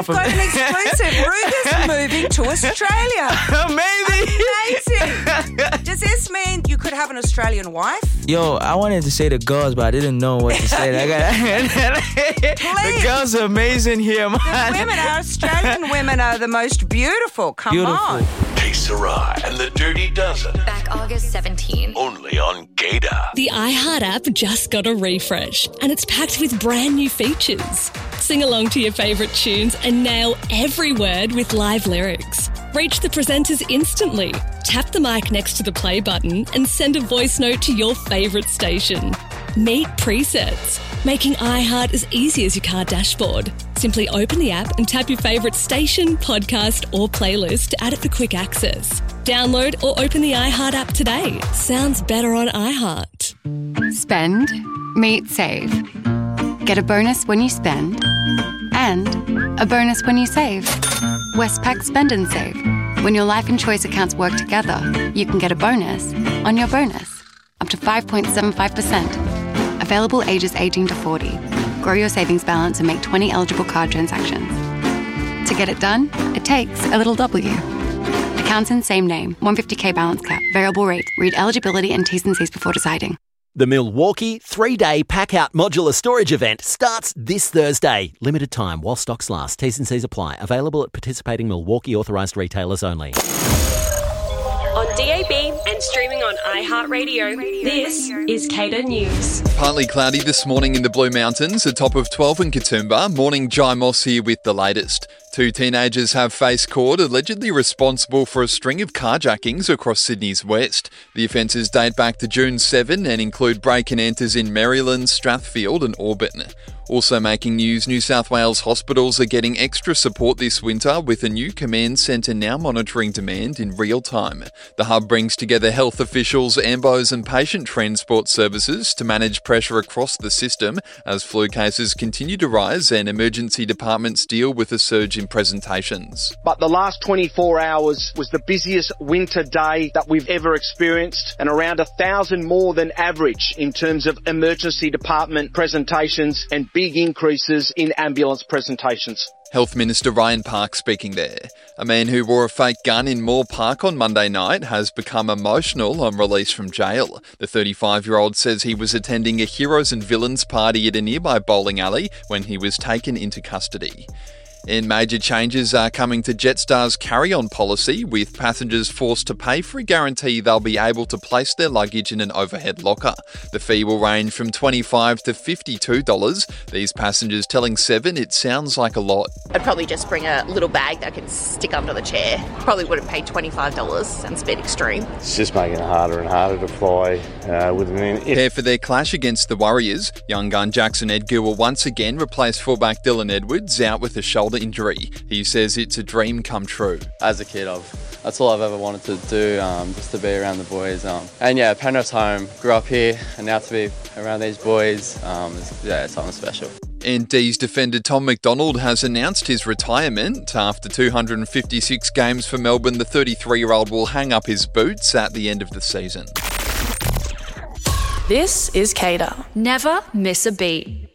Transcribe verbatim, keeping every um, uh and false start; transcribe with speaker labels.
Speaker 1: Got an exclusive. Ruger's moving to Australia.
Speaker 2: Amazing.
Speaker 1: Does this mean you could have an Australian wife?
Speaker 2: Yo, I wanted to say the girls, but I didn't know what to say. I got the girls are amazing here, man.
Speaker 1: The women are Australian women are the most beautiful. Come
Speaker 2: Beautiful.
Speaker 1: on.
Speaker 3: K Sarai and the Dirty Dozen.
Speaker 4: Back August seventeenth.
Speaker 3: Only on Gator.
Speaker 5: The iHeart app just got a refresh and it's packed with brand new features. Sing along to your favourite tunes and nail every word with live lyrics. Reach the presenters instantly. Tap the mic next to the play button and send a voice note to your favourite station. Meet presets, making iHeart as easy as your car dashboard. Simply open the app and tap your favourite station, podcast or playlist to add it for quick access. Download or open the iHeart app today. Sounds better on iHeart.
Speaker 6: Spend, meet, save. Get a bonus when you spend and a bonus when you save. Westpac Spend and Save. When your life and choice accounts work together, you can get a bonus on your bonus, up to five point seven five percent. Available ages eighteen to forty. Grow your savings balance and make twenty eligible card transactions. To get it done, it takes a little W. Accounts in same name, one hundred fifty thousand balance cap, variable rate. Read eligibility and T's and C's before deciding.
Speaker 7: The Milwaukee three-day pack-out modular storage event starts this Thursday. Limited time while stocks last. T's and C's apply. Available at participating Milwaukee authorised retailers only.
Speaker 8: On D A B and streaming on iHeartRadio, this is Cater News.
Speaker 9: Partly cloudy this morning in the Blue Mountains, a top of twelve in Katoomba. Morning, Jai Moss here with the latest. Two teenagers have faced court allegedly responsible for a string of carjackings across Sydney's west. The offences date back to June seventh and include break and enters in Maryland, Strathfield and Auburn. Also making news, New South Wales hospitals are getting extra support this winter with a new command centre now monitoring demand in real time. The hub brings together health officials, A M B Os and patient transport services to manage pressure across the system as flu cases continue to rise and emergency departments deal with a surge in presentations.
Speaker 10: But the last twenty-four hours was the busiest winter day that we've ever experienced and around a thousand more than average in terms of emergency department presentations and big increases in ambulance presentations.
Speaker 9: Health Minister Ryan Park speaking there. A man who wore a fake gun in Moore Park on Monday night has become emotional on release from jail. The thirty-five-year-old says he was attending a heroes and villains party at a nearby bowling alley when he was taken into custody. And major changes are coming to Jetstar's carry-on policy, with passengers forced to pay for a guarantee they'll be able to place their luggage in an overhead locker. The fee will range from twenty-five dollars to fifty-two dollars. These passengers telling Seven it sounds like a lot.
Speaker 11: I'd probably just bring a little bag that I can stick under the chair. Probably wouldn't pay twenty-five dollars, sounds a bit extreme.
Speaker 12: It's just making it harder and harder to fly uh, with an...
Speaker 9: Prepare for their clash against the Warriors. Young gun Jackson Edgar will once again replace fullback Dylan Edwards, out with a shoulder injury. He says it's a dream come true.
Speaker 13: As a kid, I've, that's all I've ever wanted to do, um, just to be around the boys. Um, and yeah, Penrith's home, grew up here, and now to be around these boys, um, is, yeah, it's something special.
Speaker 9: And D's defender Tom McDonald has announced his retirement. After two hundred fifty-six games for Melbourne, the thirty-three-year-old will hang up his boots at the end of the season.
Speaker 8: This is Cater.
Speaker 4: Never miss a beat.